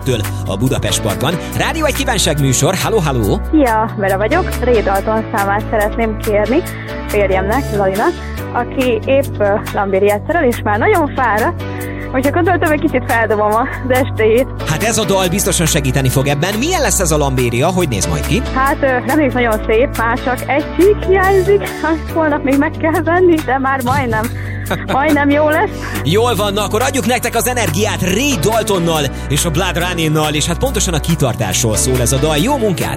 9-től a Budapest Parkban. Rádió egy kívánságműsor, halló! Szia, Vera vagyok. Ray Dalton számát szeretném kérni férjemnek, Lalinak, aki épp lambériát szerel, és már nagyon fáradt. Úgyhogy gondoltam, hogy kicsit feldobom az estéjét. Hát ez a dal biztosan segíteni fog ebben. Milyen lesz ez a lambéria, hogy néz majd ki? Hát reméljük nagyon szép, már csak egy csík hiányzik, amit holnap még meg kell venni, de már majdnem jó lesz. Jól van, na akkor adjuk nektek az energiát Ray Daltonnal és a Blood Running-nal, és hát pontosan a kitartásról szól ez a dal. Jó munkát!